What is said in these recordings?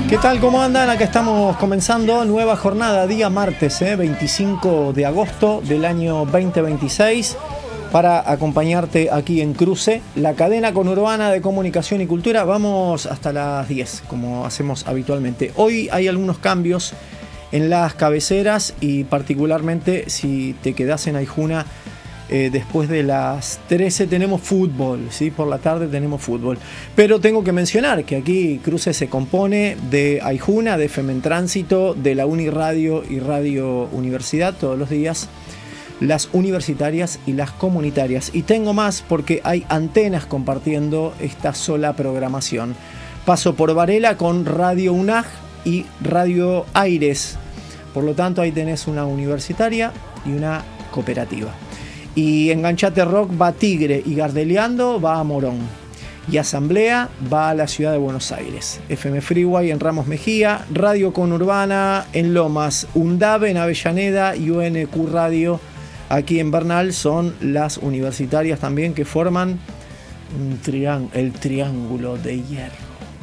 ¿Qué tal? ¿Cómo andan? Acá estamos comenzando nueva jornada, día martes, 25 de agosto del año 2026, para acompañarte aquí en Cruce, la cadena conurbana de comunicación y cultura. Vamos hasta las 10, como hacemos habitualmente. Hoy hay algunos cambios en las cabeceras y particularmente si te quedás en Aijuna, después de las 13 tenemos fútbol, ¿sí? Por la tarde tenemos fútbol. Pero tengo que mencionar que aquí Cruce se compone de Aijuna, de FM en Tránsito, de la Uniradio y Radio Universidad todos los días, las universitarias y las comunitarias. Y tengo más porque hay antenas compartiendo esta sola programación. Paso por Varela con Radio UNAG y Radio Aires. Por lo tanto, ahí tenés una universitaria y una cooperativa. Y Enganchate Rock va a Tigre y Gardeliando va a Morón. Y Asamblea va a la ciudad de Buenos Aires. FM Freeway en Ramos Mejía, Radio Conurbana en Lomas, UNDAB en Avellaneda y UNQ Radio aquí en Bernal son las universitarias también que forman el triángulo de hierro.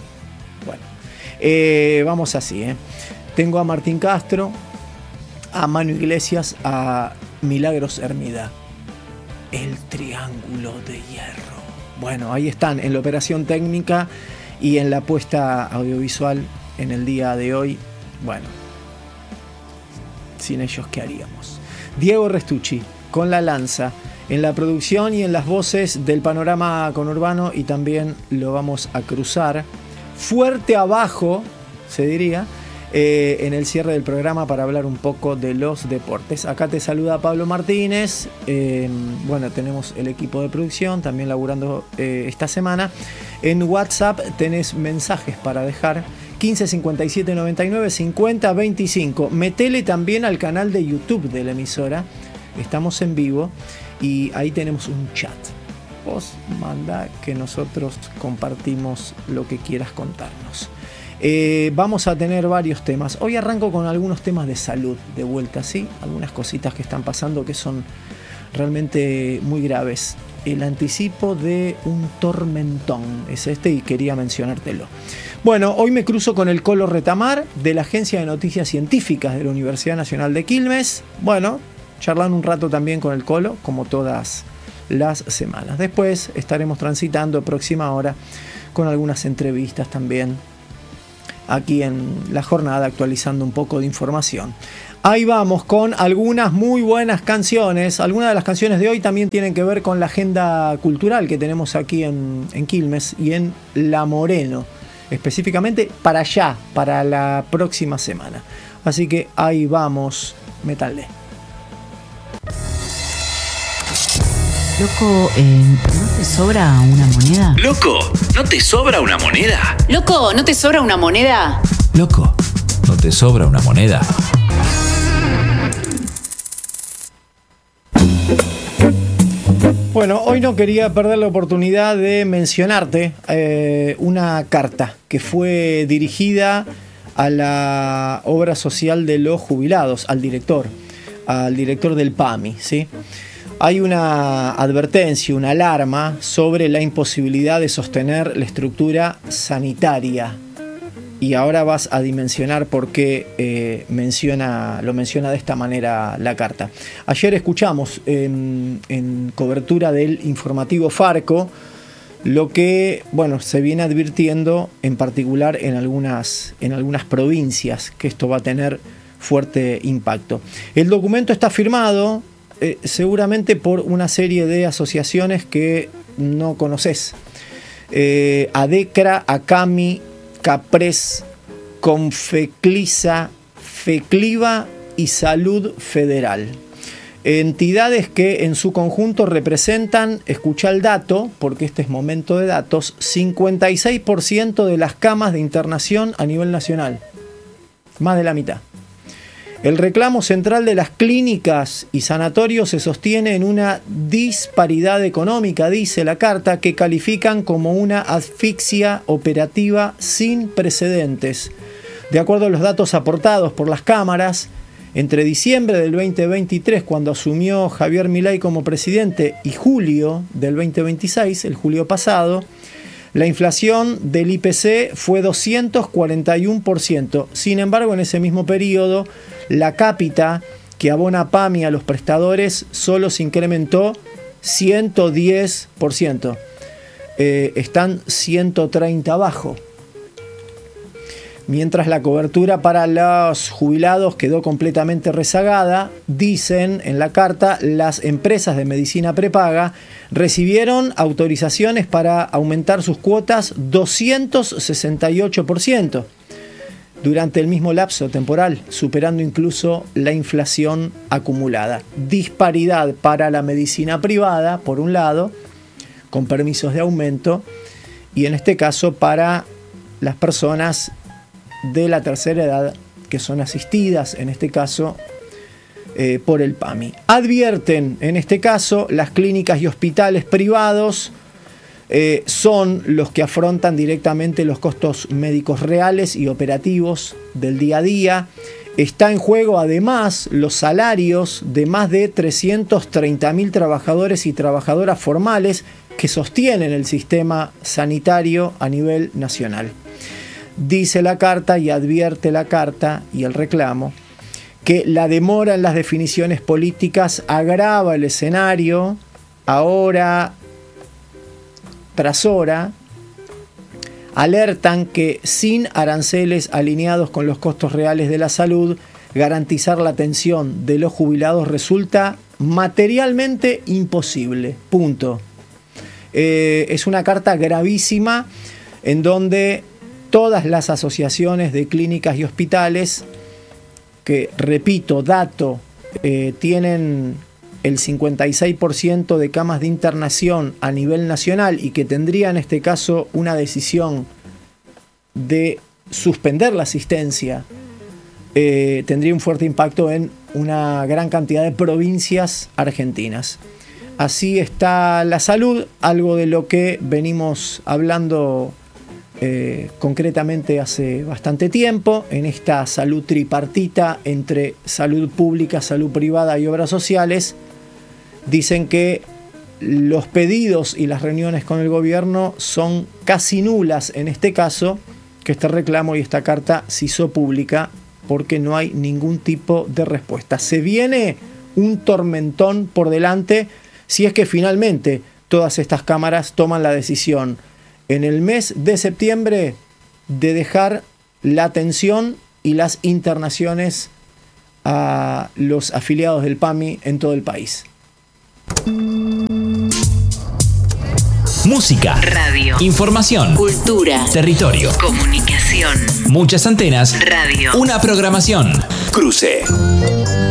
Bueno, vamos así. Tengo a Martín Castro, a Manu Iglesias, a Milagros Hermida. El triángulo de hierro. Bueno, ahí están en la operación técnica y en la puesta audiovisual en el día de hoy. Bueno, sin ellos, ¿qué haríamos? Diego Restucci con la lanza en la producción y en las voces del panorama conurbano, y también lo vamos a cruzar fuerte abajo, se diría, en el cierre del programa para hablar un poco de los deportes. Acá te saluda Pablo Martínez. Bueno, tenemos el equipo de producción también laburando esta semana. En WhatsApp tenés mensajes para dejar: 15 57 99 50 25. Metele también al canal de YouTube de la emisora. Estamos en vivo y ahí tenemos un chat. Vos manda que nosotros compartimos lo que quieras contarnos. Vamos a tener varios temas. Hoy arranco con algunos temas de salud de vuelta, ¿sí? Algunas cositas que están pasando que son realmente muy graves. El anticipo de un tormentón es este y quería mencionártelo. Bueno, hoy me cruzo con el Colo Retamar de la Agencia de Noticias Científicas de la Universidad Nacional de Quilmes. Bueno, charlando un rato también con el Colo, como todas las semanas. Después estaremos transitando próxima hora con algunas entrevistas también aquí en la jornada, actualizando un poco de información. Ahí vamos con algunas muy buenas canciones. Algunas de las canciones de hoy también tienen que ver con la agenda cultural que tenemos aquí en Quilmes y en La Moreno, específicamente para allá, para la próxima semana. Así que ahí vamos, métanle. Loco, ¿no te sobra una moneda? Loco, ¿no te sobra una moneda? Loco, ¿no te sobra una moneda? Loco, ¿no te sobra una moneda? Bueno, hoy no quería perder la oportunidad de mencionarte una carta que fue dirigida a la obra social de los jubilados, al director del PAMI, ¿sí? Hay una advertencia, una alarma sobre la imposibilidad de sostener la estructura sanitaria. Y ahora vas a dimensionar por qué lo menciona de esta manera la carta. Ayer escuchamos en cobertura del informativo Farco lo que, bueno, se viene advirtiendo en particular en algunas provincias, que esto va a tener fuerte impacto. El documento está firmado seguramente por una serie de asociaciones que no conoces. ADECRA, ACAMI, CAPRES, Confeclisa, FECLIVA y Salud Federal. Entidades que en su conjunto representan, escucha el dato, porque este es momento de datos, 56% de las camas de internación a nivel nacional. Más de la mitad. El reclamo central de las clínicas y sanatorios se sostiene en una disparidad económica, dice la carta, que califican como una asfixia operativa sin precedentes. De acuerdo a los datos aportados por las cámaras, entre diciembre del 2023, cuando asumió Javier Milei como presidente, y julio del 2026, el julio pasado, La inflación del IPC fue 241%. Sin embargo, en ese mismo periodo, la cápita que abona PAMI a los prestadores solo se incrementó 110%. Están 130 abajo. Mientras la cobertura para los jubilados quedó completamente rezagada, dicen en la carta, las empresas de medicina prepaga recibieron autorizaciones para aumentar sus cuotas 268% durante el mismo lapso temporal, superando incluso la inflación acumulada. Disparidad para la medicina privada, por un lado, con permisos de aumento, y en este caso para las personas de la tercera edad que son asistidas, en este caso, por el PAMI. Advierten, en este caso, las clínicas y hospitales privados son los que afrontan directamente los costos médicos reales y operativos del día a día. Está en juego, además, los salarios de más de 330.000 trabajadores y trabajadoras formales que sostienen el sistema sanitario a nivel nacional. Dice la carta y advierte la carta y el reclamo que la demora en las definiciones políticas agrava el escenario hora tras hora. Alertan que sin aranceles alineados con los costos reales de la salud, garantizar la atención de los jubilados resulta materialmente imposible. Punto. Es una carta gravísima en donde todas las asociaciones de clínicas y hospitales, que repito, dato, tienen el 56% de camas de internación a nivel nacional y que tendría en este caso una decisión de suspender la asistencia, tendría un fuerte impacto en una gran cantidad de provincias argentinas. Así está la salud, algo de lo que venimos hablando concretamente hace bastante tiempo, en esta salud tripartita entre salud pública, salud privada y obras sociales. Dicen que los pedidos y las reuniones con el gobierno son casi nulas en este caso, que este reclamo y esta carta se hizo pública porque no hay ningún tipo de respuesta. Se viene un tormentón por delante si es que finalmente todas estas cámaras toman la decisión en el mes de septiembre de dejar la atención y las internaciones a los afiliados del PAMI en todo el país. Música, Radio, información, cultura, territorio, comunicación, muchas antenas, radio, una programación. Cruce.